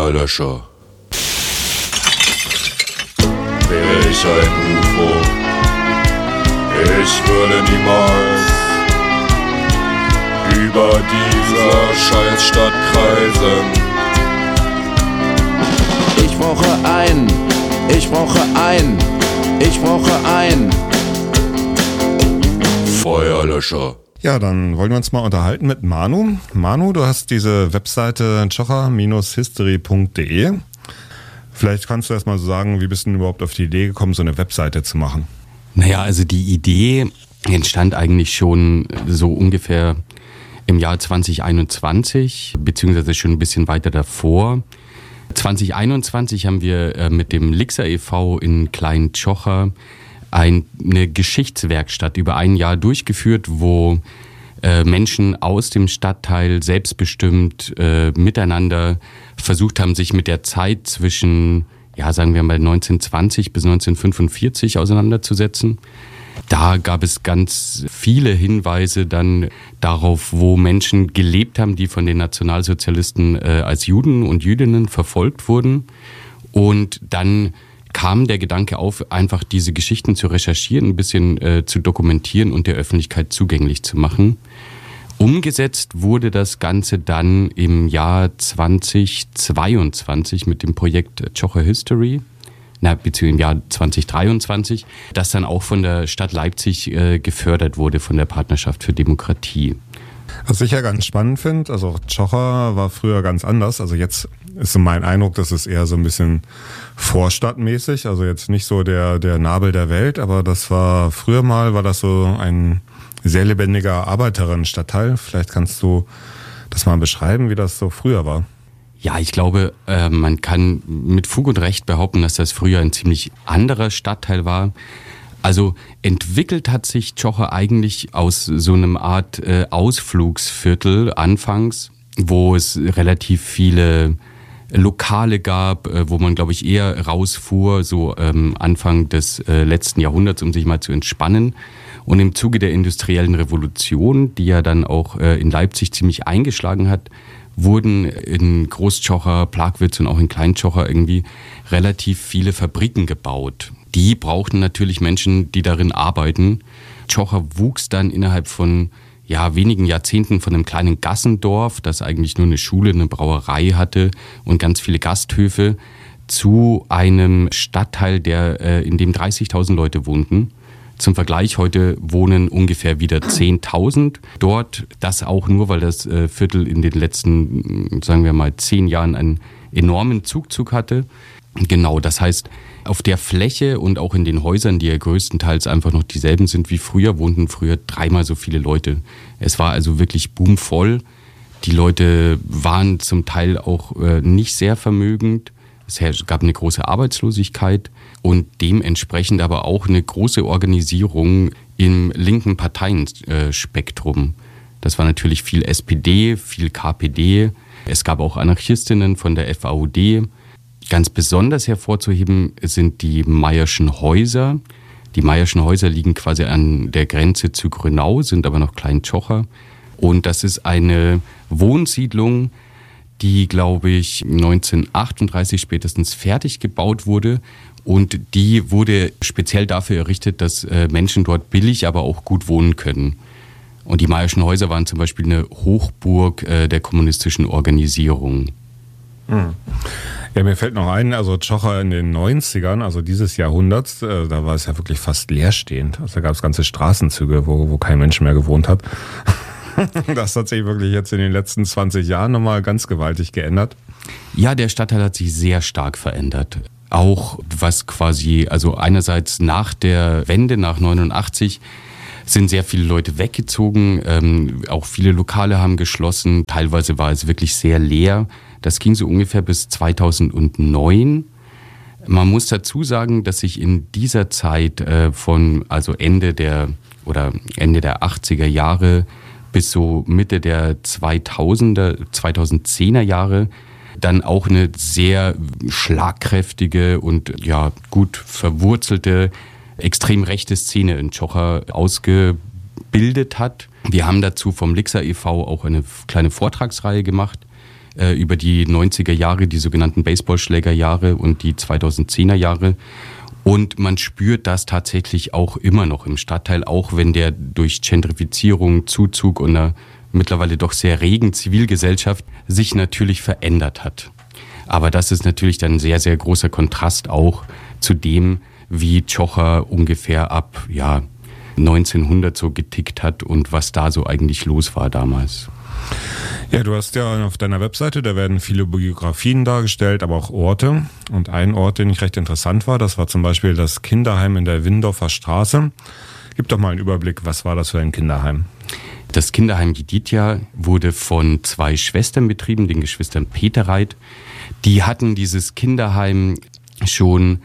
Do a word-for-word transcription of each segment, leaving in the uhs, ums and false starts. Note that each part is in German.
Feuerlöscher. Wäre ich ein U F O, ich würde niemals über dieser Scheißstadt kreisen. Ich brauche ein, ich brauche ein, ich brauche ein Feuerlöscher. Ja, dann wollen wir uns mal unterhalten mit Manu. Manu, du hast diese Webseite tschocher Bindestrich history punkt de. Vielleicht kannst du erst mal so sagen, wie bist du denn überhaupt auf die Idee gekommen, so eine Webseite zu machen? Naja, also die Idee entstand eigentlich schon so ungefähr im Jahr zwanzig einundzwanzig, beziehungsweise schon ein bisschen weiter davor. zwanzig einundzwanzig haben wir mit dem Lixer e V in Klein-Tschocher eine Geschichtswerkstatt über ein Jahr durchgeführt, wo äh, Menschen aus dem Stadtteil selbstbestimmt äh, miteinander versucht haben, sich mit der Zeit zwischen, ja, sagen wir mal neunzehnhundertzwanzig bis neunzehnhundertfünfundvierzig auseinanderzusetzen. Da gab es ganz viele Hinweise dann darauf, wo Menschen gelebt haben, die von den Nationalsozialisten äh, als Juden und Jüdinnen verfolgt wurden. Und dann kam der Gedanke auf, einfach diese Geschichten zu recherchieren, ein bisschen äh, zu dokumentieren und der Öffentlichkeit zugänglich zu machen. Umgesetzt wurde das Ganze dann im Jahr zweitausendzweiundzwanzig mit dem Projekt Tschocher History, na, beziehungsweise im Jahr zweitausenddreiundzwanzig, das dann auch von der Stadt Leipzig äh, gefördert wurde, von der Partnerschaft für Demokratie. Was ich ja ganz spannend finde, also Tschocher war früher ganz anders. Also jetzt ist so mein Eindruck, das ist eher so ein bisschen vorstadtmäßig. Also jetzt nicht so der, der Nabel der Welt, aber das war früher mal, war das so ein sehr lebendiger Arbeiterinnenstadtteil. Vielleicht kannst du das mal beschreiben, wie das so früher war. Ja, ich glaube, äh, man kann mit Fug und Recht behaupten, dass das früher ein ziemlich anderer Stadtteil war. Also entwickelt hat sich Tschocher eigentlich aus so einem Art äh, Ausflugsviertel anfangs, wo es relativ viele Lokale gab, äh, wo man, glaube ich, eher rausfuhr, so ähm, Anfang des äh, letzten Jahrhunderts, um sich mal zu entspannen. Und im Zuge der industriellen Revolution, die ja dann auch äh, in Leipzig ziemlich eingeschlagen hat, wurden in Groß-Tschocher, Plagwitz und auch in Klein-Tschocher irgendwie relativ viele Fabriken gebaut. Die brauchten natürlich Menschen, die darin arbeiten. Tschocher wuchs dann innerhalb von ja, wenigen Jahrzehnten von einem kleinen Gassendorf, das eigentlich nur eine Schule, eine Brauerei hatte und ganz viele Gasthöfe, zu einem Stadtteil, der, äh, in dem dreißigtausend Leute wohnten. Zum Vergleich, heute wohnen ungefähr wieder zehntausend dort. Das auch nur, weil das äh, Viertel in den letzten, sagen wir mal, zehn Jahren einen enormen Zugzug hatte. Genau, das heißt, auf der Fläche und auch in den Häusern, die ja größtenteils einfach noch dieselben sind wie früher, wohnten früher dreimal so viele Leute. Es war also wirklich boomvoll. Die Leute waren zum Teil auch äh, nicht sehr vermögend. Es gab eine große Arbeitslosigkeit und dementsprechend aber auch eine große Organisierung im linken Parteienspektrum. Das war natürlich viel S P D, viel K P D. Es gab auch Anarchistinnen von der F A U D. Ganz besonders hervorzuheben sind die Mayer'schen Häuser. Die Mayer'schen Häuser liegen quasi an der Grenze zu Grünau, sind aber noch Klein-Tschocher. Und das ist eine Wohnsiedlung, die, glaube ich, neunzehnhundertachtunddreißig spätestens fertig gebaut wurde. Und die wurde speziell dafür errichtet, dass Menschen dort billig, aber auch gut wohnen können. Und die Mayer'schen Häuser waren zum Beispiel eine Hochburg der kommunistischen Organisierung. Hm. Ja, mir fällt noch ein, also Tschocher in den neunzigern, also dieses Jahrhunderts, äh, da war es ja wirklich fast leerstehend. Also da gab es ganze Straßenzüge, wo, wo kein Mensch mehr gewohnt hat. Das hat sich wirklich jetzt in den letzten zwanzig Jahren nochmal ganz gewaltig geändert. Ja, der Stadtteil hat sich sehr stark verändert. Auch was quasi, also einerseits nach der Wende, nach neunundachtzig, sind sehr viele Leute weggezogen. Ähm, auch viele Lokale haben geschlossen. Teilweise war es wirklich sehr leer. Das ging so ungefähr bis zweitausendneun. Man muss dazu sagen, dass sich in dieser Zeit äh, von also Ende der oder Ende der achtziger Jahre bis so Mitte der zweitausender, zweitausendzehner Jahre dann auch eine sehr schlagkräftige und ja gut verwurzelte extrem rechte Szene in Tschocher ausgebildet hat. Wir haben dazu vom Lixer e V auch eine kleine Vortragsreihe gemacht, äh, über die neunziger Jahre, die sogenannten Baseballschlägerjahre und die zweitausendzehner Jahre. Und man spürt das tatsächlich auch immer noch im Stadtteil, auch wenn der durch Gentrifizierung, Zuzug und einer mittlerweile doch sehr regen Zivilgesellschaft sich natürlich verändert hat. Aber das ist natürlich dann ein sehr, sehr großer Kontrast auch zu dem, wie Zsocher ungefähr ab ja, neunzehnhundert so getickt hat und was da so eigentlich los war damals. Ja, du hast ja auf deiner Webseite, da werden viele Biografien dargestellt, aber auch Orte. Und ein Ort, den ich recht interessant war, das war zum Beispiel das Kinderheim in der Windorfer Straße. Gib doch mal einen Überblick, was war das für ein Kinderheim? Das Kinderheim Giditja wurde von zwei Schwestern betrieben, den Geschwistern Peterreit. Die hatten dieses Kinderheim schon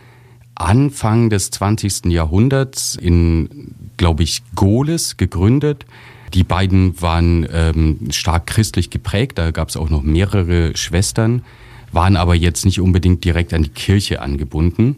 Anfang des zwanzigsten Jahrhunderts in, glaube ich, Gohlis gegründet. Die beiden waren ähm, stark christlich geprägt, da gab es auch noch mehrere Schwestern, waren aber jetzt nicht unbedingt direkt an die Kirche angebunden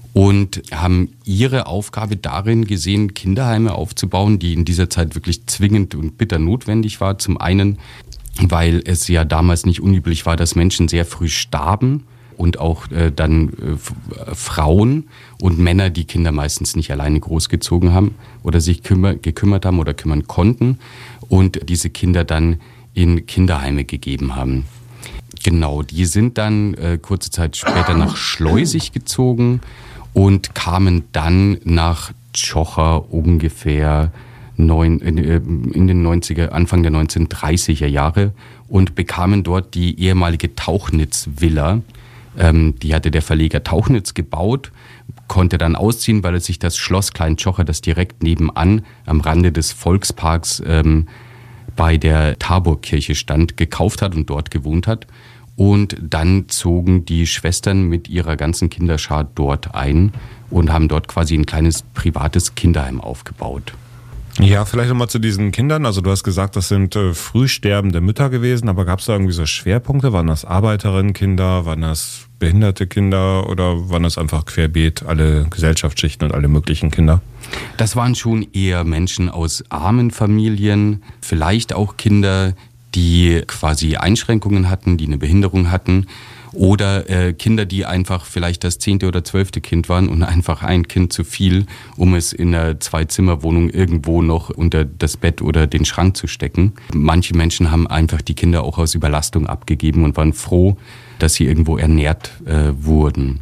und haben ihre Aufgabe darin gesehen, Kinderheime aufzubauen, die in dieser Zeit wirklich zwingend und bitter notwendig war. Zum einen, weil es ja damals nicht unüblich war, dass Menschen sehr früh starben und auch äh, dann äh, Frauen und Männer, die Kinder meistens nicht alleine großgezogen haben oder sich kümmer, gekümmert haben oder kümmern konnten und diese Kinder dann in Kinderheime gegeben haben. Genau, die sind dann äh, kurze Zeit später nach Schleusig gezogen und kamen dann nach Zsocher ungefähr neun, in, in den neunziger, Anfang der neunzehnhundertdreißiger Jahre und bekamen dort die ehemalige Tauchnitz-Villa. Ähm, die hatte der Verleger Tauchnitz gebaut, konnte dann ausziehen, weil er sich das Schloss Klein Zsocher, das direkt nebenan am Rande des Volksparks ähm, bei der Taborkirche stand, gekauft hat und dort gewohnt hat. Und dann zogen die Schwestern mit ihrer ganzen Kinderschar dort ein und haben dort quasi ein kleines privates Kinderheim aufgebaut. Ja, vielleicht nochmal zu diesen Kindern. Also du hast gesagt, das sind äh, früh sterbende Mütter gewesen, aber gab es da irgendwie so Schwerpunkte? Waren das Arbeiterinnenkinder, waren das behinderte Kinder oder waren das einfach querbeet alle Gesellschaftsschichten und alle möglichen Kinder? Das waren schon eher Menschen aus armen Familien, vielleicht auch Kinder, die quasi Einschränkungen hatten, die eine Behinderung hatten. Oder äh, Kinder, die einfach vielleicht das zehnte oder zwölfte Kind waren und einfach ein Kind zu viel, um es in einer Zwei-Zimmer-Wohnung irgendwo noch unter das Bett oder den Schrank zu stecken. Manche Menschen haben einfach die Kinder auch aus Überlastung abgegeben und waren froh, dass sie irgendwo ernährt äh, wurden.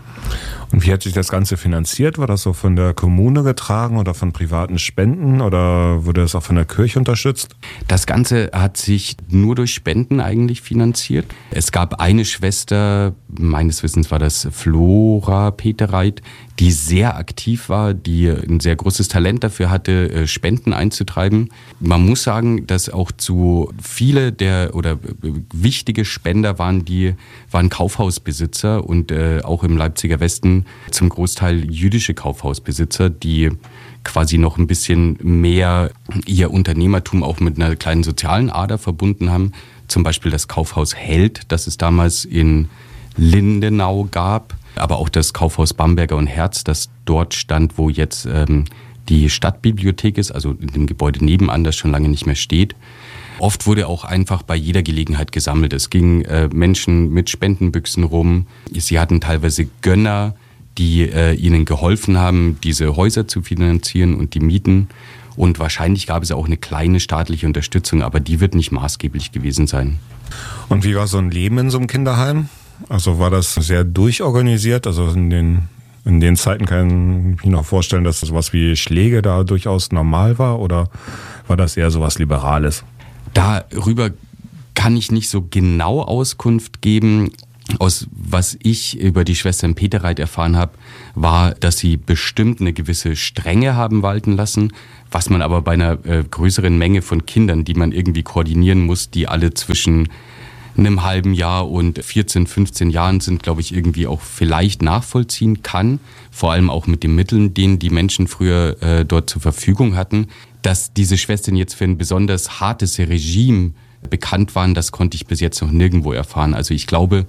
Und wie hat sich das Ganze finanziert? War das so von der Kommune getragen oder von privaten Spenden oder wurde das auch von der Kirche unterstützt? Das Ganze hat sich nur durch Spenden eigentlich finanziert. Es gab eine Schwester, meines Wissens war das Flora Peterreit, die sehr aktiv war, die ein sehr großes Talent dafür hatte, Spenden einzutreiben. Man muss sagen, dass auch zu viele der oder wichtige Spender waren die waren Kaufhausbesitzer und äh, auch im Leipziger Westen zum Großteil jüdische Kaufhausbesitzer, die quasi noch ein bisschen mehr ihr Unternehmertum auch mit einer kleinen sozialen Ader verbunden haben. Zum Beispiel das Kaufhaus Held, das es damals in Lindenau gab, aber auch das Kaufhaus Bamberger und Herz, das dort stand, wo jetzt ähm, die Stadtbibliothek ist, also in dem Gebäude nebenan, das schon lange nicht mehr steht. Oft wurde auch einfach bei jeder Gelegenheit gesammelt. Es gingen äh, Menschen mit Spendenbüchsen rum. Sie hatten teilweise Gönner, die äh, ihnen geholfen haben, diese Häuser zu finanzieren und die Mieten. Und wahrscheinlich gab es auch eine kleine staatliche Unterstützung, aber die wird nicht maßgeblich gewesen sein. Und wie war so ein Leben in so einem Kinderheim? Also war das sehr durchorganisiert? Also in den, in den Zeiten kann ich mir noch vorstellen, dass sowas wie Schläge da durchaus normal war oder war das eher sowas Liberales? Darüber kann ich nicht so genau Auskunft geben. Aus was ich über die Schwestern Peterreit erfahren habe, war, dass sie bestimmt eine gewisse Strenge haben walten lassen, was man aber bei einer äh, größeren Menge von Kindern, die man irgendwie koordinieren muss, die alle zwischen einem halben Jahr und vierzehn, fünfzehn Jahren sind, glaube ich, irgendwie auch vielleicht nachvollziehen kann. Vor allem auch mit den Mitteln, denen die Menschen früher äh, dort zur Verfügung hatten. Dass diese Schwestern jetzt für ein besonders hartes Regime bekannt waren, das konnte ich bis jetzt noch nirgendwo erfahren. Also ich glaube,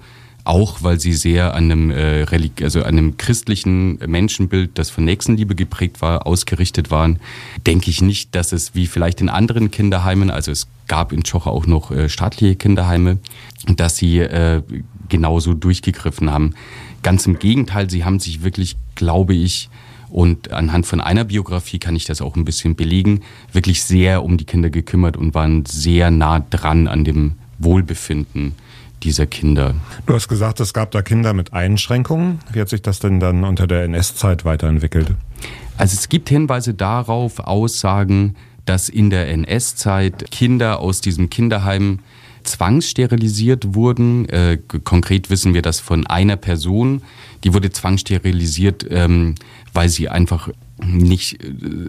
auch weil sie sehr an einem, äh, Religi- also an einem christlichen Menschenbild, das von Nächstenliebe geprägt war, ausgerichtet waren, denke ich nicht, dass es wie vielleicht in anderen Kinderheimen, also es gab in Tschocher auch noch äh, staatliche Kinderheime, dass sie äh, genauso durchgegriffen haben. Ganz im Gegenteil, sie haben sich wirklich, glaube ich, und anhand von einer Biografie kann ich das auch ein bisschen belegen, wirklich sehr um die Kinder gekümmert und waren sehr nah dran an dem Wohlbefinden dieser Kinder. Du hast gesagt, es gab da Kinder mit Einschränkungen. Wie hat sich das denn dann unter der N S-Zeit weiterentwickelt? Also es gibt Hinweise darauf, Aussagen, dass in der N S-Zeit Kinder aus diesem Kinderheim zwangssterilisiert wurden. Äh, konkret wissen wir das von einer Person, die wurde zwangssterilisiert, ähm, weil sie einfach nicht,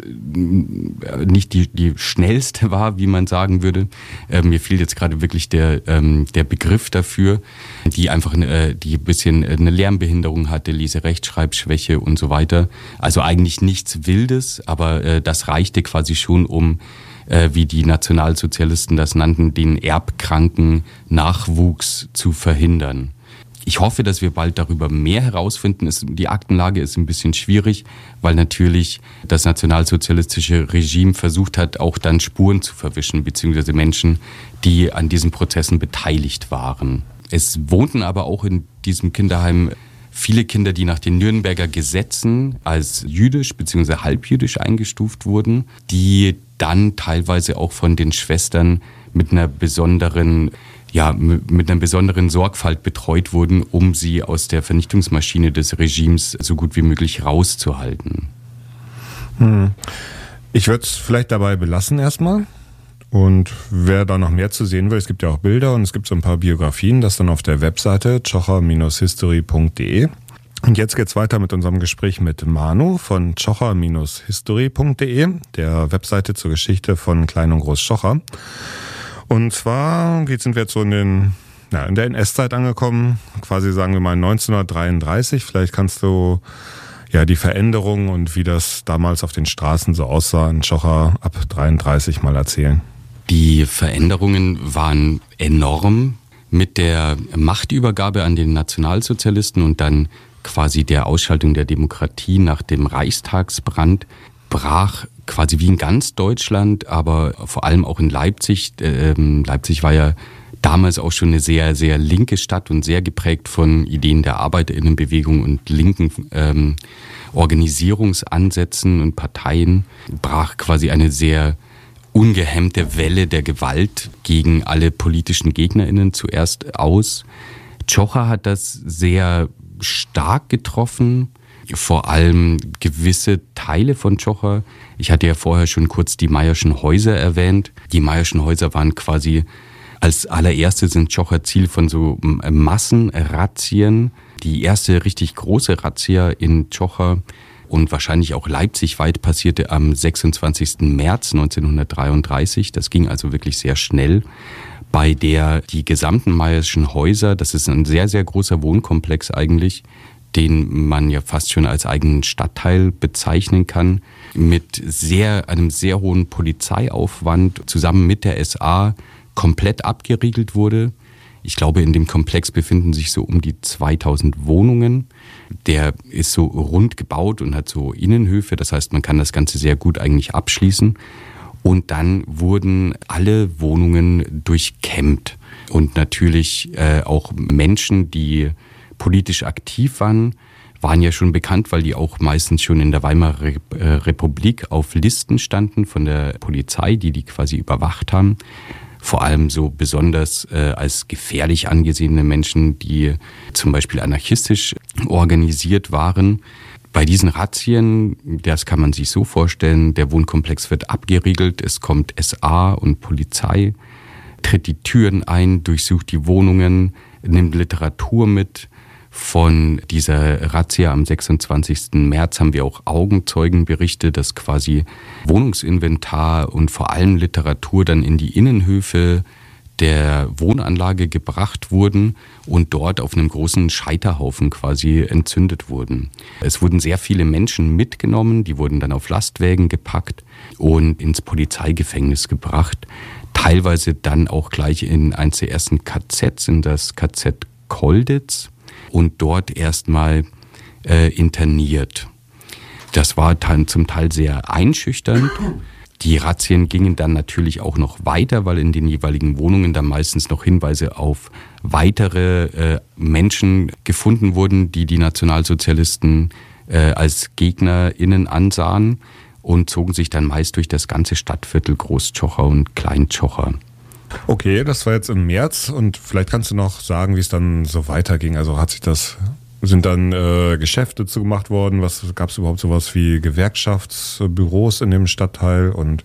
äh, nicht die, die schnellste war, wie man sagen würde. Äh, mir fehlt jetzt gerade wirklich der, ähm, der Begriff dafür, die einfach äh, die ein bisschen eine Lernbehinderung hatte, Lese-Rechtschreibschwäche und so weiter. Also eigentlich nichts Wildes, aber äh, das reichte quasi schon, um äh, wie die Nationalsozialisten das nannten, den erbkranken Nachwuchs zu verhindern. Ich hoffe, dass wir bald darüber mehr herausfinden. Die Aktenlage ist ein bisschen schwierig, weil natürlich das nationalsozialistische Regime versucht hat, auch dann Spuren zu verwischen, beziehungsweise Menschen, die an diesen Prozessen beteiligt waren. Es wohnten aber auch in diesem Kinderheim viele Kinder, die nach den Nürnberger Gesetzen als jüdisch bzw. halbjüdisch eingestuft wurden, die dann teilweise auch von den Schwestern mit einer besonderen, ja, mit einer besonderen Sorgfalt betreut wurden, um sie aus der Vernichtungsmaschine des Regimes so gut wie möglich rauszuhalten. Hm. Ich würde es vielleicht dabei belassen erstmal. Und wer da noch mehr zu sehen will, es gibt ja auch Bilder und es gibt so ein paar Biografien, das dann auf der Webseite tschocher Bindestrich history punkt de. Und jetzt geht's weiter mit unserem Gespräch mit Manu von tschocher Bindestrich history punkt de, der Webseite zur Geschichte von Klein und Groß Tschocher. Und zwar, jetzt sind wir jetzt so in den, ja, in der N S-Zeit angekommen, quasi sagen wir mal neunzehnhundertdreiunddreißig. Vielleicht kannst du ja die Veränderungen und wie das damals auf den Straßen so aussah in Tschocher ab dreiunddreißig mal erzählen. Die Veränderungen waren enorm. Mit der Machtübergabe an den Nationalsozialisten und dann quasi der Ausschaltung der Demokratie nach dem Reichstagsbrand brach quasi wie in ganz Deutschland, aber vor allem auch in Leipzig. Äh, Leipzig war ja damals auch schon eine sehr, sehr linke Stadt und sehr geprägt von Ideen der Arbeiterinnenbewegung und linken ähm, Organisierungsansätzen und Parteien. Brach quasi eine sehr ungehemmte Welle der Gewalt gegen alle politischen GegnerInnen zuerst aus. Tschocher hat das sehr stark getroffen, vor allem gewisse Teile von Tschocher. Ich hatte ja vorher schon kurz die Mayer'schen Häuser erwähnt. Die Mayer'schen Häuser waren quasi als allererstes in Tschocher Ziel von so Massenrazzien. Die erste richtig große Razzia in Tschocher und wahrscheinlich auch leipzigweit passierte am sechsundzwanzigsten März neunzehnhundertdreiunddreißig. Das ging also wirklich sehr schnell, bei der die gesamten Mayer'schen Häuser, das ist ein sehr, sehr großer Wohnkomplex eigentlich, den man ja fast schon als eigenen Stadtteil bezeichnen kann, mit sehr, einem sehr hohen Polizeiaufwand zusammen mit der S A komplett abgeriegelt wurde. Ich glaube, in dem Komplex befinden sich so um die zweitausend Wohnungen. Der ist so rund gebaut und hat so Innenhöfe. Das heißt, man kann das Ganze sehr gut eigentlich abschließen. Und dann wurden alle Wohnungen durchkämmt. Und natürlich äh, auch Menschen, die politisch aktiv waren, waren ja schon bekannt, weil die auch meistens schon in der Weimarer Republik auf Listen standen von der Polizei, die die quasi überwacht haben. Vor allem so besonders äh, als gefährlich angesehene Menschen, die zum Beispiel anarchistisch organisiert waren. Bei diesen Razzien, das kann man sich so vorstellen, der Wohnkomplex wird abgeriegelt, es kommt S A und Polizei, tritt die Türen ein, durchsucht die Wohnungen, nimmt Literatur mit. Von dieser Razzia am sechsundzwanzigsten März haben wir auch Augenzeugenberichte, dass quasi Wohnungsinventar und vor allem Literatur dann in die Innenhöfe der Wohnanlage gebracht wurden und dort auf einem großen Scheiterhaufen quasi entzündet wurden. Es wurden sehr viele Menschen mitgenommen, die wurden dann auf Lastwägen gepackt und ins Polizeigefängnis gebracht. Teilweise dann auch gleich in eins der ersten K Zs, in das K Z Kolditz und dort erstmal äh, interniert. Das war dann zum Teil sehr einschüchternd. Die Razzien gingen dann natürlich auch noch weiter, weil in den jeweiligen Wohnungen dann meistens noch Hinweise auf weitere äh, Menschen gefunden wurden, die die Nationalsozialisten äh, als GegnerInnen ansahen und zogen sich dann meist durch das ganze Stadtviertel Großtschocher und Kleintschocher. Okay, das war jetzt im März und vielleicht kannst du noch sagen, wie es dann so weiterging. Also hat sich das, sind dann äh, Geschäfte zugemacht worden? Was gab es überhaupt sowas wie Gewerkschaftsbüros in dem Stadtteil und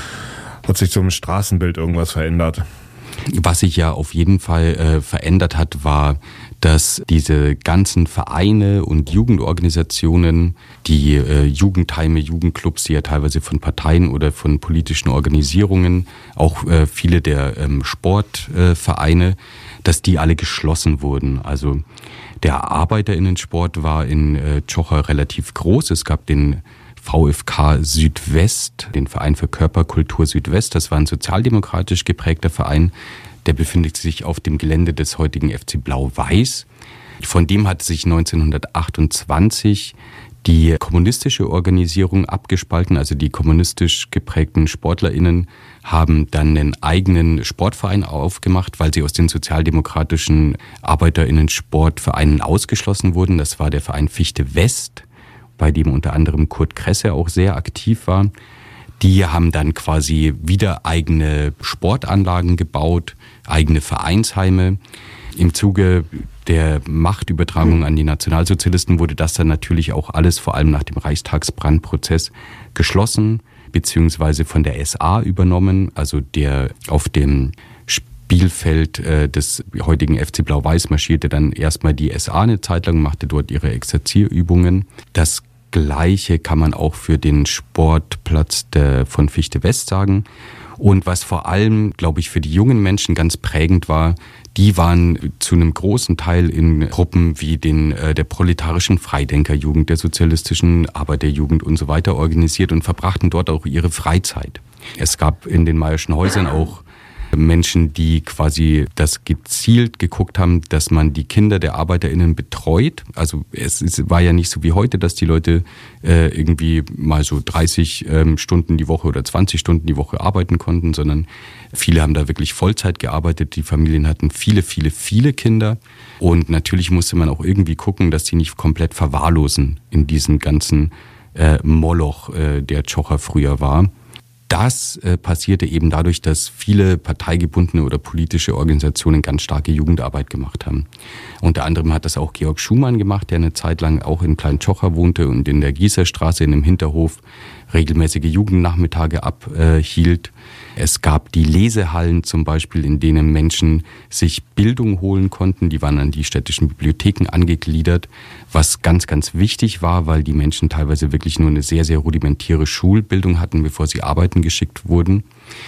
hat sich zum Straßenbild irgendwas verändert? Was sich ja auf jeden Fall äh, verändert hat, war, dass diese ganzen Vereine und Jugendorganisationen, die äh, Jugendheime, Jugendclubs, die ja teilweise von Parteien oder von politischen Organisierungen, auch äh, viele der ähm, Sportvereine, äh, dass die alle geschlossen wurden. Also der ArbeiterInnensport war in äh, Tschocher relativ groß. Es gab den V F K Südwest, den Verein für Körperkultur Südwest. Das war ein sozialdemokratisch geprägter Verein. Der befindet sich auf dem Gelände des heutigen F C Blau-Weiß. Von dem hat sich neunzehnhundertachtundzwanzig die kommunistische Organisierung abgespalten. Also die kommunistisch geprägten SportlerInnen haben dann einen eigenen Sportverein aufgemacht, weil sie aus den sozialdemokratischen ArbeiterInnen-Sportvereinen ausgeschlossen wurden. Das war der Verein Fichte West, bei dem unter anderem Kurt Kresse auch sehr aktiv war. Die haben dann quasi wieder eigene Sportanlagen gebaut, eigene Vereinsheime. Im Zuge der Machtübertragung an die Nationalsozialisten wurde das dann natürlich auch alles, vor allem nach dem Reichstagsbrandprozess, geschlossen beziehungsweise von der S A übernommen, also der auf dem Spielfeld äh, des heutigen F C Blau-Weiß marschierte dann erstmal die S A eine Zeit lang, machte dort ihre Exerzierübungen. Das Gleiche kann man auch für den Sportplatz der, von Fichte West sagen. Und was vor allem, glaube ich, für die jungen Menschen ganz prägend war, die waren zu einem großen Teil in Gruppen wie den äh, der proletarischen Freidenkerjugend, der sozialistischen Arbeiterjugend und so weiter organisiert und verbrachten dort auch ihre Freizeit. Es gab in den Mayer'schen Häusern auch Menschen, die quasi das gezielt geguckt haben, dass man die Kinder der ArbeiterInnen betreut. Also es, es war ja nicht so wie heute, dass die Leute äh, irgendwie mal so dreißig ähm, Stunden die Woche oder zwanzig Stunden die Woche arbeiten konnten, sondern viele haben da wirklich Vollzeit gearbeitet. Die Familien hatten viele, viele, viele Kinder. Und natürlich musste man auch irgendwie gucken, dass die nicht komplett verwahrlosen in diesem ganzen äh, Moloch, äh, der Tschocher früher war. Das äh, passierte eben dadurch, dass viele parteigebundene oder politische Organisationen ganz starke Jugendarbeit gemacht haben. Unter anderem hat das auch Georg Schumann gemacht, der eine Zeit lang auch in Klein-Tschocher wohnte und in der Gießerstraße in einem Hinterhof regelmäßige Jugendnachmittage abhielt. Es gab die Lesehallen zum Beispiel, in denen Menschen sich Bildung holen konnten. Die waren an die städtischen Bibliotheken angegliedert, was ganz, ganz wichtig war, weil die Menschen teilweise wirklich nur eine sehr, sehr rudimentäre Schulbildung hatten, bevor sie arbeiten geschickt wurden.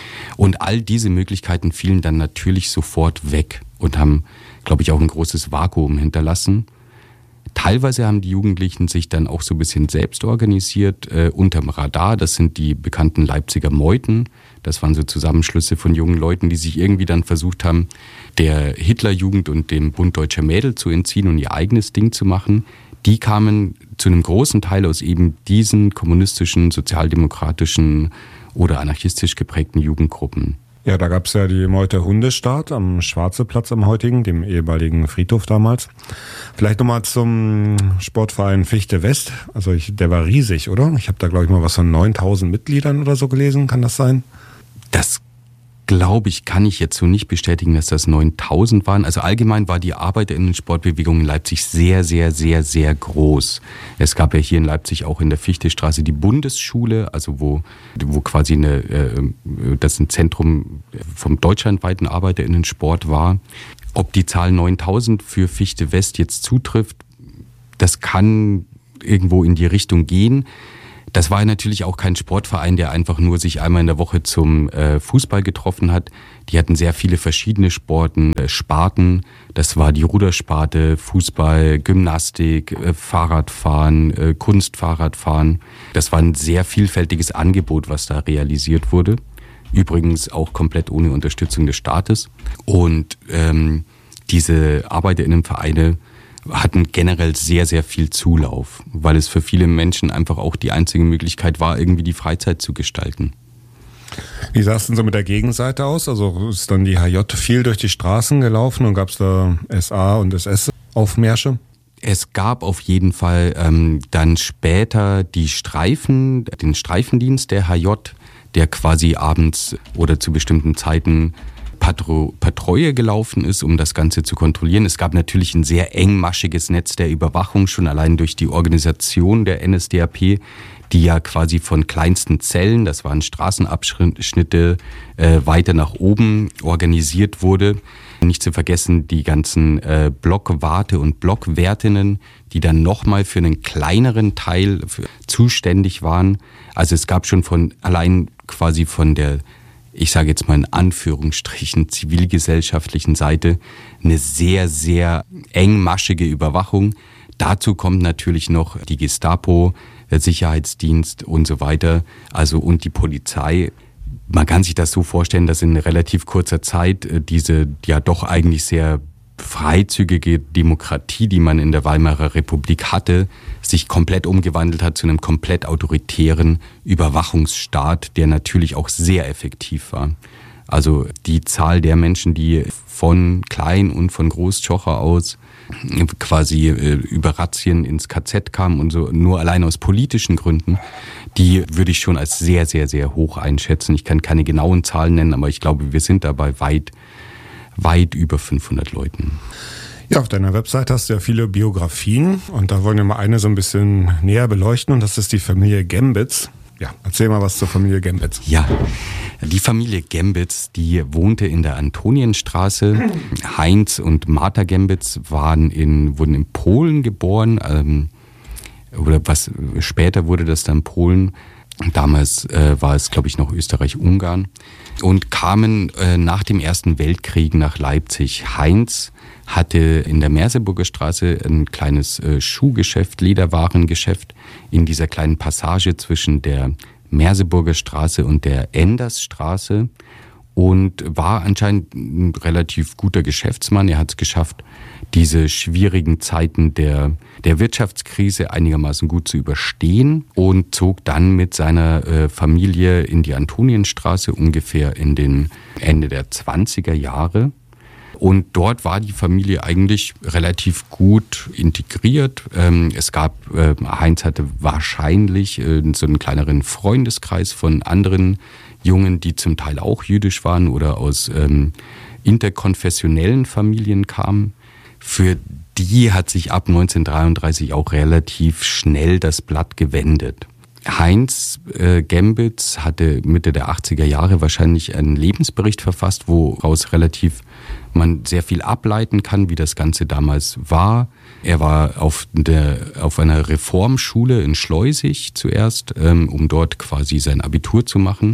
Und all diese Möglichkeiten fielen dann natürlich sofort weg und haben, glaube ich, auch ein großes Vakuum hinterlassen. Teilweise haben die Jugendlichen sich dann auch so ein bisschen selbst organisiert, äh, unterm Radar. Das sind die bekannten Leipziger Meuten. Das waren so Zusammenschlüsse von jungen Leuten, die sich irgendwie dann versucht haben, der Hitlerjugend und dem Bund Deutscher Mädel zu entziehen und ihr eigenes Ding zu machen. Die kamen zu einem großen Teil aus eben diesen kommunistischen, sozialdemokratischen oder anarchistisch geprägten Jugendgruppen. Ja, da gab es ja die Meuter Hundestaat am Schwarzeplatz am heutigen, dem ehemaligen Friedhof damals. Vielleicht nochmal zum Sportverein Fichte West. Also ich, der war riesig, oder? Ich habe da, glaube ich, mal was von neuntausend Mitgliedern oder so gelesen. Kann das sein? Das glaube ich, kann ich jetzt so nicht bestätigen, dass das neuntausend waren. Also allgemein war die ArbeiterInnen-Sportbewegung in Leipzig sehr, sehr, sehr, sehr groß. Es gab ja hier in Leipzig auch in der Fichtestraße die Bundesschule, also wo, wo quasi eine, äh, das ein Zentrum vom deutschlandweiten ArbeiterInnen-Sport war. Ob die Zahl neuntausend für Fichte West jetzt zutrifft, das kann irgendwo in die Richtung gehen. Das war natürlich auch kein Sportverein, der einfach nur sich einmal in der Woche zum äh, Fußball getroffen hat. Die hatten sehr viele verschiedene Sporten, äh, Sparten. Das war die Rudersparte, Fußball, Gymnastik, äh, Fahrradfahren, äh, Kunstfahrradfahren. Das war ein sehr vielfältiges Angebot, was da realisiert wurde. Übrigens auch komplett ohne Unterstützung des Staates. Und ähm, diese ArbeiterInnenvereine hatten generell sehr, sehr viel Zulauf, weil es für viele Menschen einfach auch die einzige Möglichkeit war, irgendwie die Freizeit zu gestalten. Wie sah es denn so mit der Gegenseite aus? Also ist dann die H J viel durch die Straßen gelaufen und gab es da S A und S S-Aufmärsche? Es gab auf jeden Fall ähm, dann später die Streifen, den Streifendienst der H J, der quasi abends oder zu bestimmten Zeiten Patro- Patrouille gelaufen ist, um das Ganze zu kontrollieren. Es gab natürlich ein sehr engmaschiges Netz der Überwachung, schon allein durch die Organisation der N S D A P, die ja quasi von kleinsten Zellen, das waren Straßenabschnitte, äh, weiter nach oben organisiert wurde. Nicht zu vergessen die ganzen äh, Blockwarte und Blockwärtinnen, die dann nochmal für einen kleineren Teil für, zuständig waren. Also es gab schon von allein quasi von der, ich sage jetzt mal in Anführungsstrichen, zivilgesellschaftlichen Seite eine sehr, sehr engmaschige Überwachung. Dazu kommt natürlich noch die Gestapo, der Sicherheitsdienst und so weiter, also und die Polizei. Man kann sich das so vorstellen, dass in relativ kurzer Zeit diese ja doch eigentlich sehr freizügige Demokratie, die man in der Weimarer Republik hatte, sich komplett umgewandelt hat zu einem komplett autoritären Überwachungsstaat, der natürlich auch sehr effektiv war. Also die Zahl der Menschen, die von Klein- und von Groß-Tschocher aus quasi äh, über Razzien ins K Z kamen und so, nur allein aus politischen Gründen, die würde ich schon als sehr, sehr, sehr hoch einschätzen. Ich kann keine genauen Zahlen nennen, aber ich glaube, wir sind dabei weit, weit über fünfhundert Leuten. Ja, auf deiner Website hast du ja viele Biografien und da wollen wir mal eine so ein bisschen näher beleuchten und das ist die Familie Gembitz. Ja, erzähl mal was zur Familie Gembitz. Ja, die Familie Gembitz, die wohnte in der Antonienstraße. Heinz und Martha Gembitz waren in, wurden in Polen geboren, ähm, oder was später wurde das dann Polen. Damals äh, war es, glaube ich, noch Österreich-Ungarn und kamen äh, nach dem Ersten Weltkrieg nach Leipzig. Heinz hatte in der Merseburger Straße ein kleines äh, Schuhgeschäft, Lederwarengeschäft in dieser kleinen Passage zwischen der Merseburger Straße und der Endersstraße und war anscheinend ein relativ guter Geschäftsmann. Er hat es geschafft, diese schwierigen Zeiten der, der Wirtschaftskrise einigermaßen gut zu überstehen und zog dann mit seiner äh, Familie in die Antonienstraße ungefähr in den Ende der zwanziger Jahre. Und dort war die Familie eigentlich relativ gut integriert. Ähm, es gab, äh, Heinz hatte wahrscheinlich äh, so einen kleineren Freundeskreis von anderen Jungen, die zum Teil auch jüdisch waren oder aus ähm, interkonfessionellen Familien kamen. Für die hat sich ab neunzehnhundertdreiunddreißig auch relativ schnell das Blatt gewendet. Heinz äh, Gembitz hatte Mitte der achtziger Jahre wahrscheinlich einen Lebensbericht verfasst, woraus relativ man sehr viel ableiten kann, wie das Ganze damals war. Er war auf, der, auf einer Reformschule in Schleusig zuerst, ähm, um dort quasi sein Abitur zu machen.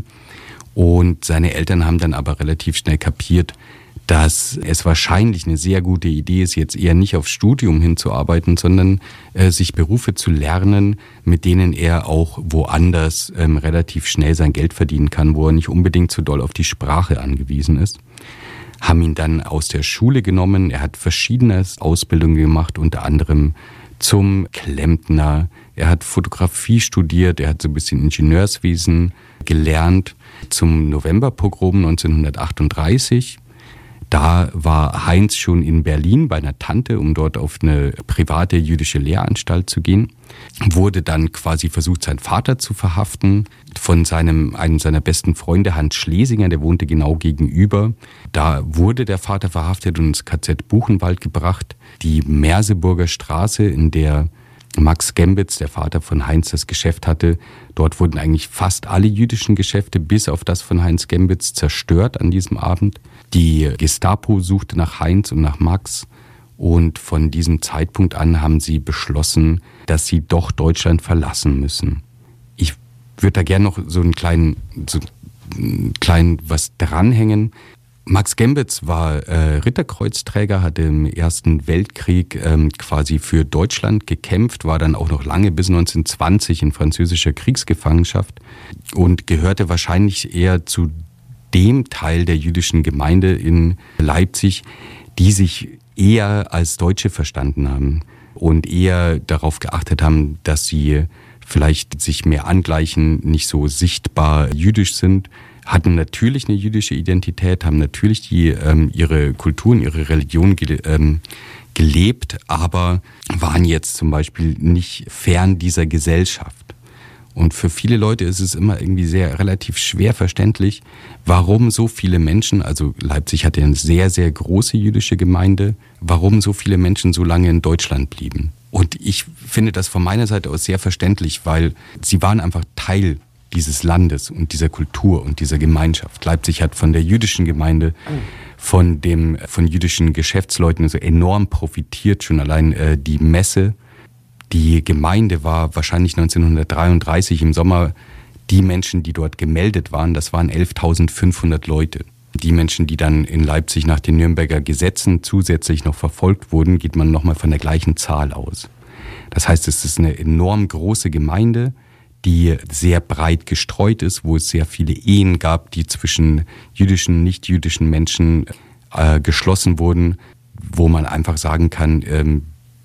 Und seine Eltern haben dann aber relativ schnell kapiert, dass es wahrscheinlich eine sehr gute Idee ist, jetzt eher nicht aufs Studium hinzuarbeiten, sondern äh, sich Berufe zu lernen, mit denen er auch woanders ähm, relativ schnell sein Geld verdienen kann, wo er nicht unbedingt so doll auf die Sprache angewiesen ist. Haben ihn dann aus der Schule genommen. Er hat verschiedene Ausbildungen gemacht, unter anderem zum Klempner. Er hat Fotografie studiert, er hat so ein bisschen Ingenieurswesen gelernt. Zum Novemberpogrom neunzehnhundertachtunddreißig. Da war Heinz schon in Berlin bei einer Tante, um dort auf eine private jüdische Lehranstalt zu gehen. Wurde dann quasi versucht, seinen Vater zu verhaften. Von seinem, einem seiner besten Freunde, Hans Schlesinger, der wohnte genau gegenüber. Da wurde der Vater verhaftet und ins K Z Buchenwald gebracht. Die Merseburger Straße, in der Max Gembitz, der Vater von Heinz, das Geschäft hatte. Dort wurden eigentlich fast alle jüdischen Geschäfte, bis auf das von Heinz Gembitz, zerstört an diesem Abend. Die Gestapo suchte nach Heinz und nach Max. Und von diesem Zeitpunkt an haben sie beschlossen, dass sie doch Deutschland verlassen müssen. Ich würde da gerne noch so einen kleinen, so einen kleinen was dranhängen. Max Gembitz war äh, Ritterkreuzträger, hatte im Ersten Weltkrieg ähm, quasi für Deutschland gekämpft, war dann auch noch lange bis neunzehnhundertzwanzig in französischer Kriegsgefangenschaft und gehörte wahrscheinlich eher zu dem Teil der jüdischen Gemeinde in Leipzig, die sich eher als Deutsche verstanden haben und eher darauf geachtet haben, dass sie vielleicht sich mehr angleichen, nicht so sichtbar jüdisch sind, hatten natürlich eine jüdische Identität, haben natürlich die, ähm, ihre Kulturen, ihre Religion ge- ähm, gelebt, aber waren jetzt zum Beispiel nicht fern dieser Gesellschaft. Und für viele Leute ist es immer irgendwie sehr relativ schwer verständlich, warum so viele Menschen, also Leipzig hatte eine sehr, sehr große jüdische Gemeinde, warum so viele Menschen so lange in Deutschland blieben. Und ich finde das von meiner Seite aus sehr verständlich, weil sie waren einfach Teil dieses Landes und dieser Kultur und dieser Gemeinschaft. Leipzig hat von der jüdischen Gemeinde, von dem, von jüdischen Geschäftsleuten so enorm profitiert, schon allein äh, die Messe. Die Gemeinde war wahrscheinlich neunzehnhundertdreiunddreißig im Sommer, die Menschen, die dort gemeldet waren, das waren elftausendfünfhundert Leute. Die Menschen, die dann in Leipzig nach den Nürnberger Gesetzen zusätzlich noch verfolgt wurden, geht man nochmal von der gleichen Zahl aus. Das heißt, es ist eine enorm große Gemeinde, die sehr breit gestreut ist, wo es sehr viele Ehen gab, die zwischen jüdischen und nicht-jüdischen Menschen äh, geschlossen wurden, wo man einfach sagen kann, ähm,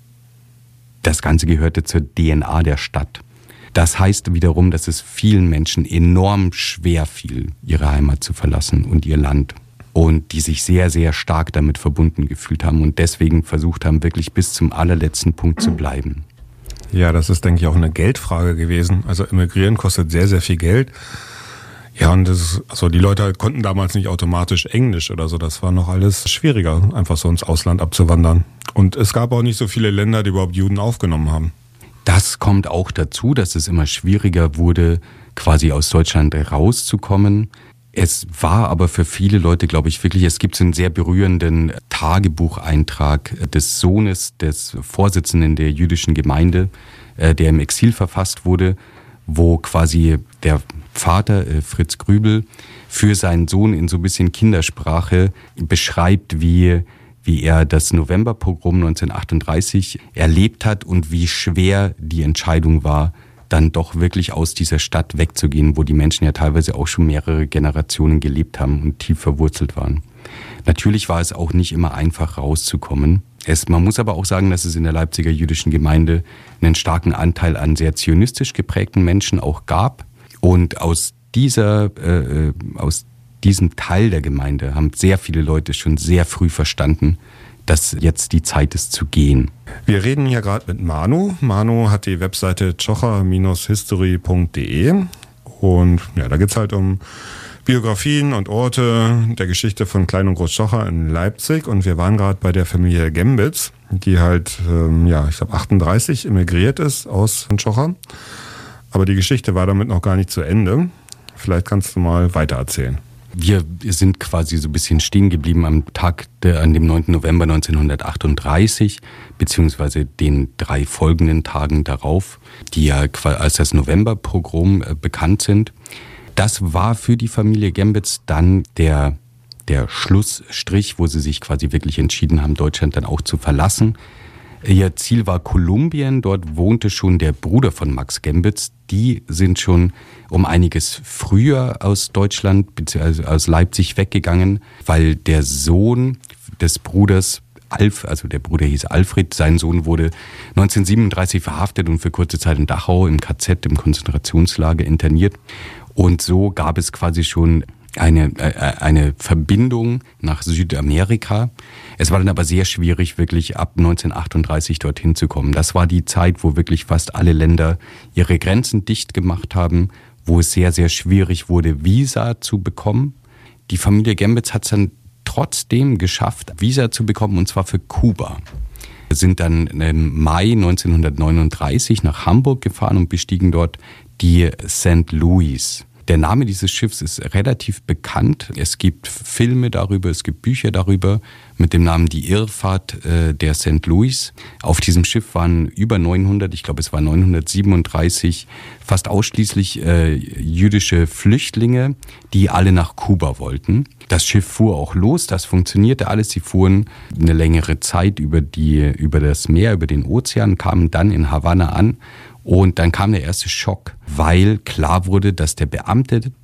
das Ganze gehörte zur D N A der Stadt. Das heißt wiederum, dass es vielen Menschen enorm schwer fiel, ihre Heimat zu verlassen und ihr Land. Und die sich sehr, sehr stark damit verbunden gefühlt haben und deswegen versucht haben, wirklich bis zum allerletzten Punkt zu bleiben. Ja, das ist, denke ich, auch eine Geldfrage gewesen. Also emigrieren kostet sehr, sehr viel Geld. Ja, und das ist, also die Leute konnten damals nicht automatisch Englisch oder so. Das war noch alles schwieriger, einfach so ins Ausland abzuwandern. Und es gab auch nicht so viele Länder, die überhaupt Juden aufgenommen haben. Das kommt auch dazu, dass es immer schwieriger wurde, quasi aus Deutschland rauszukommen. Es war aber für viele Leute, glaube ich, wirklich, es gibt so einen sehr berührenden Tagebucheintrag des Sohnes des Vorsitzenden der jüdischen Gemeinde, der im Exil verfasst wurde, wo quasi der Vater, Fritz Grübel, für seinen Sohn in so ein bisschen Kindersprache beschreibt, wie, wie er das Novemberpogrom neunzehnhundertachtunddreißig erlebt hat und wie schwer die Entscheidung war, dann doch wirklich aus dieser Stadt wegzugehen, wo die Menschen ja teilweise auch schon mehrere Generationen gelebt haben und tief verwurzelt waren. Natürlich war es auch nicht immer einfach rauszukommen. Es, man muss aber auch sagen, dass es in der Leipziger jüdischen Gemeinde einen starken Anteil an sehr zionistisch geprägten Menschen auch gab. Und aus dieser, äh, aus diesem Teil der Gemeinde haben sehr viele Leute schon sehr früh verstanden, dass jetzt die Zeit ist zu gehen. Wir reden hier gerade mit Manu. Manu hat die Webseite tschocher Bindestrich history punkt de und ja, da geht es halt um Biografien und Orte der Geschichte von Klein- und Groß-Tschocher in Leipzig und wir waren gerade bei der Familie Gembitz, die halt, ähm, ja, ich glaube achtunddreißig emigriert ist aus Tschocher. Aber die Geschichte war damit noch gar nicht zu Ende. Vielleicht kannst du mal weitererzählen. Wir sind quasi so ein bisschen stehen geblieben am Tag, der, an dem neunten November neunzehnhundertachtunddreißig, beziehungsweise den drei folgenden Tagen darauf, die ja als das Novemberpogrom bekannt sind. Das war für die Familie Gembitz dann der, der Schlussstrich, wo sie sich quasi wirklich entschieden haben, Deutschland dann auch zu verlassen. Ihr Ziel war Kolumbien, dort wohnte schon der Bruder von Max Gembitz. Die sind schon um einiges früher aus Deutschland bzw. aus Leipzig weggegangen, weil der Sohn des Bruders, Alf, also der Bruder hieß Alfred, sein Sohn wurde neunzehnhundertsiebenunddreißig verhaftet und für kurze Zeit in Dachau im K Z, im Konzentrationslager, interniert. Und so gab es quasi schon eine, eine Verbindung nach Südamerika. Es war dann aber sehr schwierig, wirklich ab neunzehnhundertachtunddreißig dorthin zu kommen. Das war die Zeit, wo wirklich fast alle Länder ihre Grenzen dicht gemacht haben, wo es sehr, sehr schwierig wurde, Visa zu bekommen. Die Familie Gembitz hat es dann trotzdem geschafft, Visa zu bekommen, und zwar für Kuba. Wir sind dann im Mai neunzehnhundertneununddreißig nach Hamburg gefahren und bestiegen dort die Saint Louis. Der Name dieses Schiffs ist relativ bekannt. Es gibt Filme darüber, es gibt Bücher darüber mit dem Namen Die Irrfahrt äh, der Saint Louis. Auf diesem Schiff waren über neunhundert, ich glaube es waren neunhundertsiebenunddreißig, fast ausschließlich äh, jüdische Flüchtlinge, die alle nach Kuba wollten. Das Schiff fuhr auch los, das funktionierte alles. Sie fuhren eine längere Zeit über, die, über das Meer, über den Ozean, kamen dann in Havanna an. Und dann kam der erste Schock, weil klar wurde, dass der Beamte,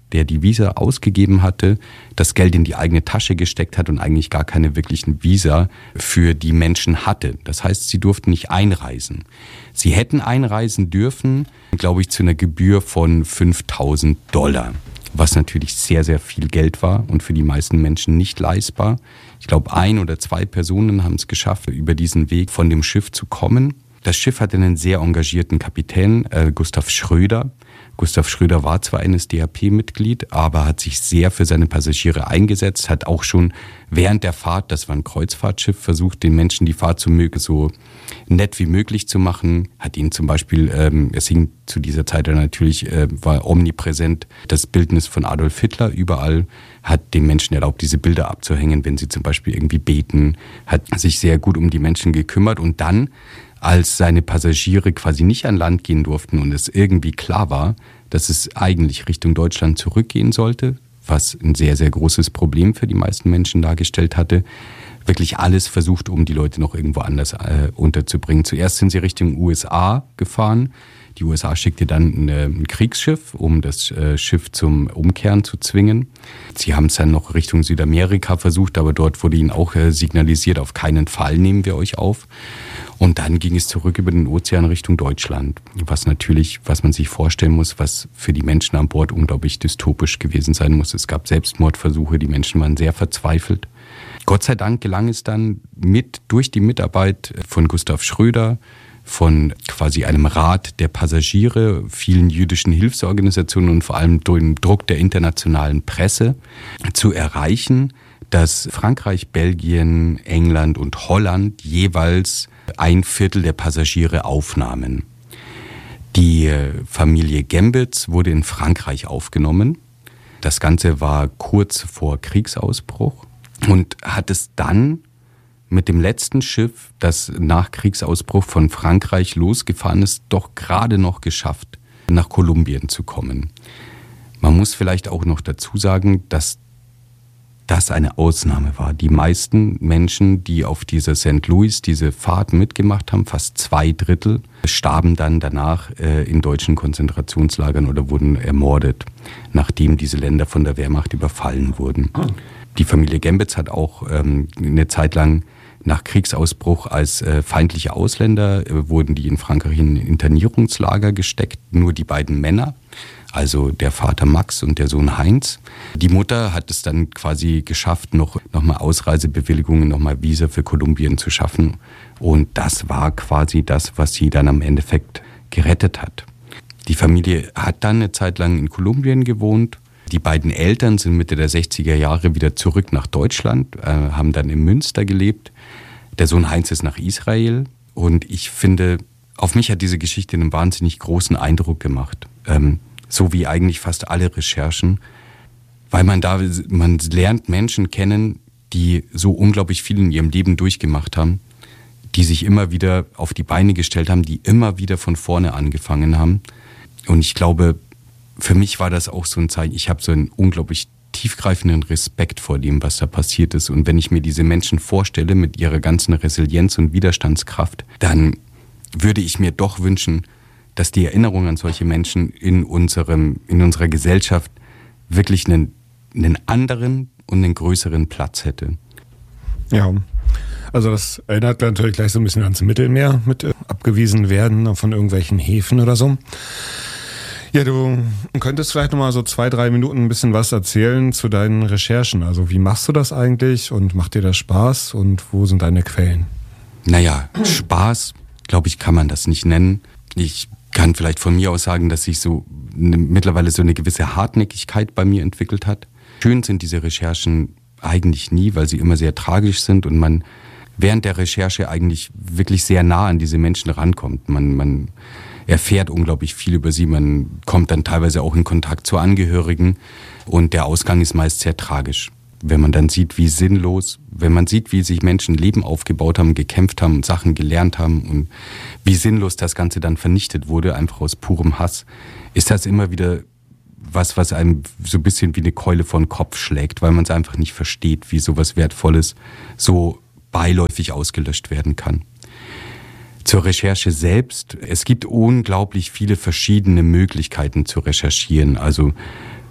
der die Visa ausgegeben hatte, das Geld in die eigene Tasche gesteckt hat und eigentlich gar keine wirklichen Visa für die Menschen hatte. Das heißt, sie durften nicht einreisen. Sie hätten einreisen dürfen, glaube ich, zu einer Gebühr von fünftausend Dollar, was natürlich sehr, sehr viel Geld war und für die meisten Menschen nicht leistbar. Ich glaube, ein oder zwei Personen haben es geschafft, über diesen Weg von dem Schiff zu kommen. Das Schiff hatte einen sehr engagierten Kapitän, äh, Gustav Schröder. Gustav Schröder war zwar N S D A P-Mitglied, aber hat sich sehr für seine Passagiere eingesetzt, hat auch schon während der Fahrt, das war ein Kreuzfahrtschiff, versucht, den Menschen die Fahrt so, so nett wie möglich zu machen. Hat ihnen zum Beispiel, ähm, es hing zu dieser Zeit natürlich, äh, war omnipräsent das Bildnis von Adolf Hitler überall, hat den Menschen erlaubt, diese Bilder abzuhängen, wenn sie zum Beispiel irgendwie beten, hat sich sehr gut um die Menschen gekümmert und dann, als seine Passagiere quasi nicht an Land gehen durften und es irgendwie klar war, dass es eigentlich Richtung Deutschland zurückgehen sollte, was ein sehr, sehr großes Problem für die meisten Menschen dargestellt hatte, wirklich alles versucht, um die Leute noch irgendwo anders äh, unterzubringen. Zuerst sind sie Richtung U S A gefahren. Die U S A schickte dann ein Kriegsschiff, um das Schiff zum Umkehren zu zwingen. Sie haben es dann noch Richtung Südamerika versucht, aber dort wurde ihnen auch signalisiert, auf keinen Fall nehmen wir euch auf. Und dann ging es zurück über den Ozean Richtung Deutschland, was natürlich, was man sich vorstellen muss, was für die Menschen an Bord unglaublich dystopisch gewesen sein muss. Es gab Selbstmordversuche, die Menschen waren sehr verzweifelt. Gott sei Dank gelang es dann mit durch die Mitarbeit von Gustav Schröder, von quasi einem Rat der Passagiere, vielen jüdischen Hilfsorganisationen und vor allem durch den Druck der internationalen Presse zu erreichen, dass Frankreich, Belgien, England und Holland jeweils ein Viertel der Passagiere aufnahmen. Die Familie Gembitz wurde in Frankreich aufgenommen. Das Ganze war kurz vor Kriegsausbruch und hat es dann mit dem letzten Schiff, das nach Kriegsausbruch von Frankreich losgefahren ist, doch gerade noch geschafft, nach Kolumbien zu kommen. Man muss vielleicht auch noch dazu sagen, dass das eine Ausnahme war. Die meisten Menschen, die auf dieser Sankt Louis diese Fahrt mitgemacht haben, fast zwei Drittel, starben dann danach äh, in deutschen Konzentrationslagern oder wurden ermordet, nachdem diese Länder von der Wehrmacht überfallen wurden. Die Familie Gembitz hat auch ähm, eine Zeit lang nach Kriegsausbruch als äh, feindliche Ausländer, äh, wurden die in Frankreich in Internierungslager gesteckt, nur die beiden Männer. Also der Vater Max und der Sohn Heinz. Die Mutter hat es dann quasi geschafft, noch, noch mal Ausreisebewilligungen, noch mal Visa für Kolumbien zu schaffen. Und das war quasi das, was sie dann am Endeffekt gerettet hat. Die Familie hat dann eine Zeit lang in Kolumbien gewohnt. Die beiden Eltern sind Mitte der sechziger Jahre wieder zurück nach Deutschland, äh, haben dann in Münster gelebt. Der Sohn Heinz ist nach Israel. Und ich finde, auf mich hat diese Geschichte einen wahnsinnig großen Eindruck gemacht. Ähm, So wie eigentlich fast alle Recherchen, weil man da, man lernt Menschen kennen, die so unglaublich viel in ihrem Leben durchgemacht haben, die sich immer wieder auf die Beine gestellt haben, die immer wieder von vorne angefangen haben. Und ich glaube, für mich war das auch so ein Zeichen, ich habe so einen unglaublich tiefgreifenden Respekt vor dem, was da passiert ist. Und wenn ich mir diese Menschen vorstelle mit ihrer ganzen Resilienz und Widerstandskraft, dann würde ich mir doch wünschen, dass die Erinnerung an solche Menschen in unserem, in unserer Gesellschaft wirklich einen, einen anderen und einen größeren Platz hätte. Ja, also das erinnert natürlich gleich so ein bisschen ans Mittelmeer mit äh, abgewiesen werden von irgendwelchen Häfen oder so. Ja, du könntest vielleicht nochmal so zwei, drei Minuten ein bisschen was erzählen zu deinen Recherchen. Also wie machst du das eigentlich und macht dir das Spaß und wo sind deine Quellen? Naja, Spaß, glaube ich, kann man das nicht nennen. Ich kann vielleicht von mir aus sagen, dass sich so eine, mittlerweile so eine gewisse Hartnäckigkeit bei mir entwickelt hat. Schön sind diese Recherchen eigentlich nie, weil sie immer sehr tragisch sind und man während der Recherche eigentlich wirklich sehr nah an diese Menschen rankommt. Man, man erfährt unglaublich viel über sie, man kommt dann teilweise auch in Kontakt zu Angehörigen und der Ausgang ist meist sehr tragisch. Wenn man dann sieht, wie sinnlos, wenn man sieht, wie sich Menschen Leben aufgebaut haben, gekämpft haben, Sachen gelernt haben und wie sinnlos das Ganze dann vernichtet wurde, einfach aus purem Hass, ist das immer wieder was, was einem so ein bisschen wie eine Keule vor den Kopf schlägt, weil man es einfach nicht versteht, wie sowas Wertvolles so beiläufig ausgelöscht werden kann. Zur Recherche selbst, es gibt unglaublich viele verschiedene Möglichkeiten zu recherchieren, also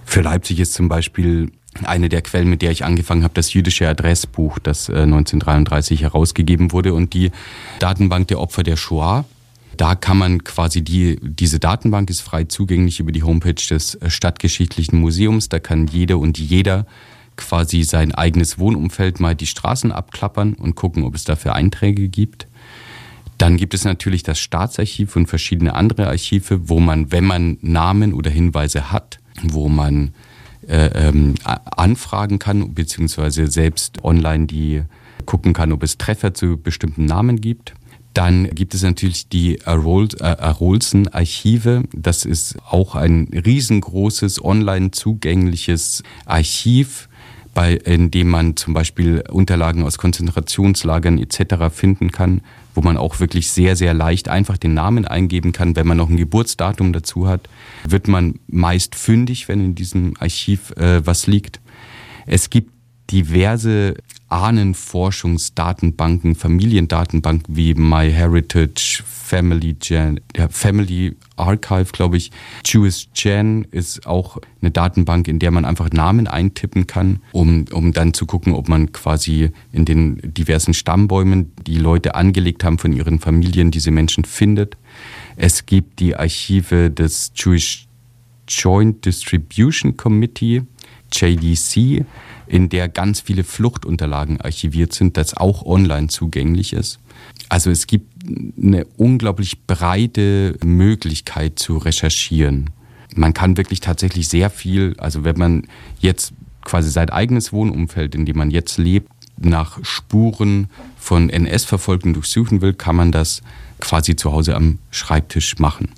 Für Leipzig ist zum Beispiel eine der Quellen, mit der ich angefangen habe, das jüdische Adressbuch, das neunzehnhundertdreiunddreißig herausgegeben wurde, und die Datenbank der Opfer der Shoah. Da kann man quasi, die, diese Datenbank ist frei zugänglich über die Homepage des Stadtgeschichtlichen Museums. Da kann jede und jeder quasi sein eigenes Wohnumfeld mal die Straßen abklappern und gucken, ob es dafür Einträge gibt. Dann gibt es natürlich das Staatsarchiv und verschiedene andere Archive, wo man, wenn man Namen oder Hinweise hat, wo man äh, ähm, anfragen kann, beziehungsweise selbst online die gucken kann, ob es Treffer zu bestimmten Namen gibt. Dann gibt es natürlich die Arolsen-Archive. Das ist auch ein riesengroßes, online zugängliches Archiv, bei, in dem man zum Beispiel Unterlagen aus Konzentrationslagern et cetera finden kann, wo man auch wirklich sehr, sehr leicht einfach den Namen eingeben kann. Wenn man noch ein Geburtsdatum dazu hat, wird man meist fündig, wenn in diesem Archiv äh, was liegt. Es gibt diverse Ahnenforschungsdatenbanken, Familiendatenbanken wie MyHeritage, Family Gen, ja, Family Archive, glaube ich. Jewish Gen ist auch eine Datenbank, in der man einfach Namen eintippen kann, um, um dann zu gucken, ob man quasi in den diversen Stammbäumen, die Leute angelegt haben von ihren Familien, diese Menschen findet. Es gibt die Archive des Jewish Joint Distribution Committee, J D C, in der ganz viele Fluchtunterlagen archiviert sind, das auch online zugänglich ist. Also es gibt eine unglaublich breite Möglichkeit zu recherchieren. Man kann wirklich tatsächlich sehr viel, also wenn man jetzt quasi sein eigenes Wohnumfeld, in dem man jetzt lebt, nach Spuren von N S-Verfolgten durchsuchen will, kann man das quasi zu Hause am Schreibtisch machen.